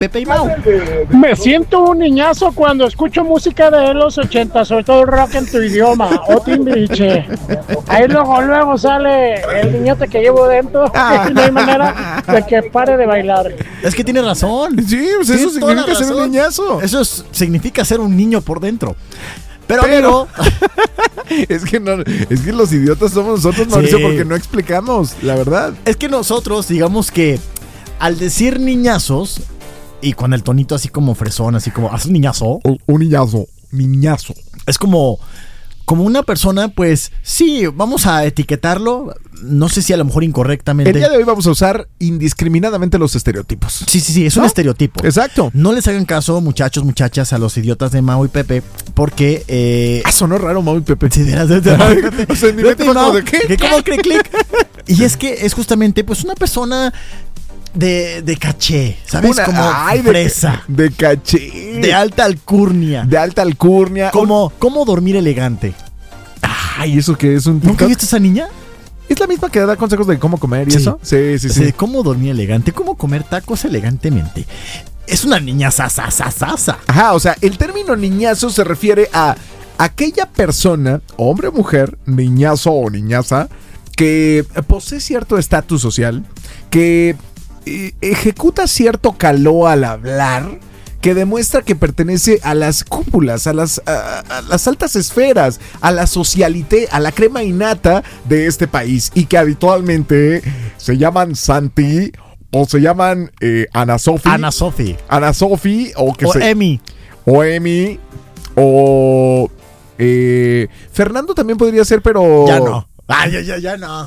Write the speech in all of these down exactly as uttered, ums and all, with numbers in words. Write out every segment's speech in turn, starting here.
Pepe y Mau. Me siento un niñazo cuando escucho música de los ochenta, sobre todo el rock en tu idioma, o Timbiriche. Ahí luego, luego sale el niñote que llevo dentro y no hay manera de que pare de bailar. Es que tiene razón. Sí, pues eso significa ser un niñazo. Eso es, significa ser un niño por dentro. Pero, Pero es que no, es que los idiotas somos nosotros, Mauricio, sí. Porque no explicamos, la verdad. Es que nosotros, digamos que al decir niñazos y con el tonito así como fresón, así como haz un niñazo, un, un niñazo, niñazo. Es como como una persona, pues sí, vamos a etiquetarlo, no sé si a lo mejor incorrectamente. El día de hoy vamos a usar indiscriminadamente los estereotipos. Sí, sí, sí, es ¿no? un estereotipo. Exacto. No les hagan caso, muchachos, muchachas, a los idiotas de Mau y Pepe, porque... Eh... Ah, sonó raro Mau y Pepe. Sí, de, de, de, de, de, o sea, Pepe y Mau, ¿de qué? Que como clic, clic. Y es que es justamente, pues, una persona... De, de caché, ¿sabes? Una, como ay, fresa. De, de caché. De alta alcurnia. De alta alcurnia. Como, un... ¿Cómo dormir elegante? Ay, ¿eso qué es? Un ¿Nunca viste a esa niña? ¿Es la misma que da consejos de cómo comer y sí. eso? Sí, sí, sí. De cómo dormir elegante, cómo comer tacos elegantemente. Es una niña sasasasasa. Ajá, o sea, el término niñazo se refiere a aquella persona, hombre o mujer, niñazo o niñaza, que posee cierto estatus social, que ejecuta cierto caló al hablar, que demuestra que pertenece a las cúpulas, a las, a, a las altas esferas, a la socialité, a la crema innata de este país, y que habitualmente se llaman Santi o se llaman eh, Ana Sofi, Ana Sofi, Ana Sofi o que o se, Emi, o Emi, o eh, Fernando también podría ser, pero ya no, ah, ya, ya, ya no.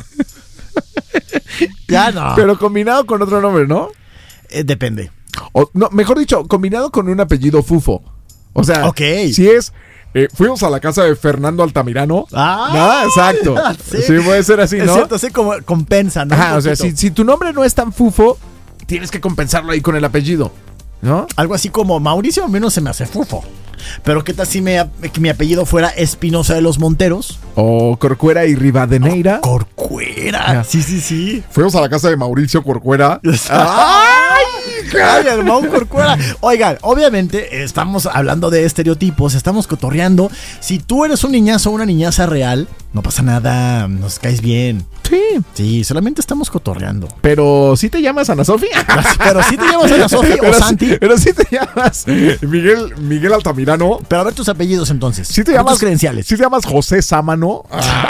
Ya no. Pero combinado con otro nombre, ¿no? Eh, depende. O, no, mejor dicho, combinado con un apellido fufo. O sea, okay. Si es eh, fuimos a la casa de Fernando Altamirano. Ah, no, exacto. Sí. Sí, puede ser así, ¿no? Es cierto, sí, como compensa, ¿no? Ajá, o sea, si, si tu nombre no es tan fufo, tienes que compensarlo ahí con el apellido, ¿no? Algo así como Mauricio, al menos se me hace fufo. Pero ¿qué tal si me, que mi apellido fuera Espinosa de los Monteros? O Corcuera y Rivadeneira. Oh, Corcuera. Sí, sí, sí. Fuimos a la casa de Mauricio Corcuera. ¡Ay! ¡Ay, el Mau Corcuera! Oigan, obviamente estamos hablando de estereotipos, estamos cotorreando. Si tú eres un niñazo o una niñaza real, no pasa nada, nos caes bien. Sí. Sí, solamente estamos cotorreando. Pero ¿sí te llamas Ana Sofi? Pero ¿sí te llamas Ana Sofi o Santi? Sí, pero sí te llamas Miguel, Miguel Altamirano. Pero a ver tus apellidos entonces. ¿Sí te llamas, tus credenciales? ¿Sí te llamas José Sámano?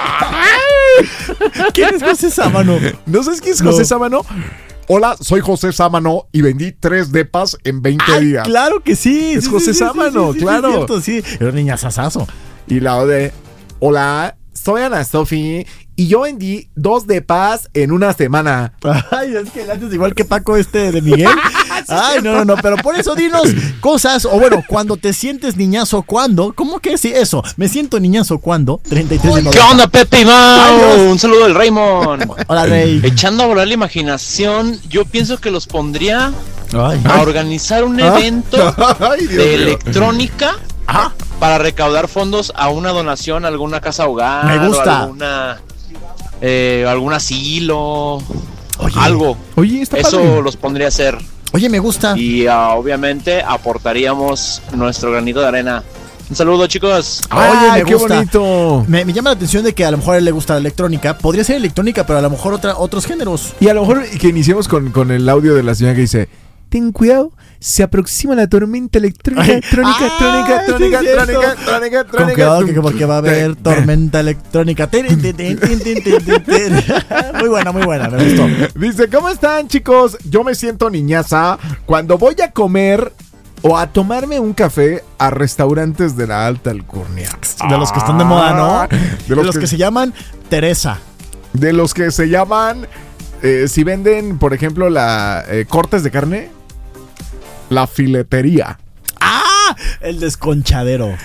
¿Quién es José Sámano? ¿No sabes quién es no. José Sámano? Hola, soy José Sámano y vendí tres depas en veinte Ay, días. Claro que sí. Es sí, José sí, Sámano, sí, sí, claro. Sí, cierto, sí. Era un niñazazazo. Y la de, hola, soy Ana Sofi y yo vendí dos depas en una semana. Ay, es que el antes igual que Paco este de Miguel. Ay, no, no, no, pero por eso dinos cosas, o bueno, cuando te sientes niñazo, ¿cuándo? ¿Cómo que sí? Eso, me siento niñazo, ¿cuándo? treinta y tres de ¿Qué onda, Pepe y Mau? Un saludo del Raymond. Hola, Rey. Echando a volar la imaginación, yo pienso que los pondría Ay. a organizar un evento Ay, Dios de mío. electrónica Ajá. para recaudar fondos a una donación a alguna casa hogar. Me gusta. O alguna, eh, algún asilo. Oye. Algo. Oye, está Eso padre. los pondría a hacer. Oye, me gusta. Y uh, obviamente aportaríamos nuestro granito de arena. Un saludo, chicos. Ay, Oye, me qué gusta. bonito. Me, me llama la atención de que a lo mejor a él le gusta la electrónica. Podría ser electrónica, pero a lo mejor otra, otros géneros. Y a lo mejor que iniciemos con, con el audio de la señora que dice: ten cuidado, se aproxima la tormenta electrónica, Ay, trónica, ay, trónica, sí, trónica, es cierto. trónica, trónica, Con trónica. cuidado, que porque va a haber tormenta electrónica. Tin, tin, tin, tin, tin, tin, tin, tin. Muy buena, muy buena, me gustó. Dice, ¿cómo están, chicos? Yo me siento niñaza cuando voy a comer o a tomarme un café a restaurantes de la alta alcurnia. De los que están de moda, ¿no? Ah, De los, que... que se llaman Teresa. De los que se llaman, eh, si venden, por ejemplo, la eh, cortes de carne, la filetería. ¡Ah! El desconchadero.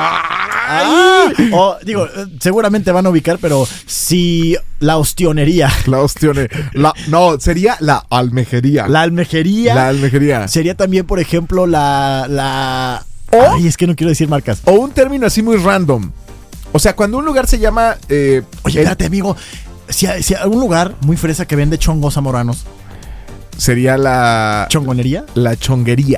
¡Ay! Ah, o, digo, seguramente van a ubicar, pero si la ostionería. La ostionería. La, no, sería la almejería. La almejería. La almejería. Sería también, por ejemplo, la... la... ¿O? Ay, es que no quiero decir marcas. O un término así muy random. O sea, cuando un lugar se llama... Eh, Oye, el... espérate, amigo. Si hay, si hay algún lugar muy fresa que vende chongos zamoranos. sería la... ¿Chongonería? La chonguería.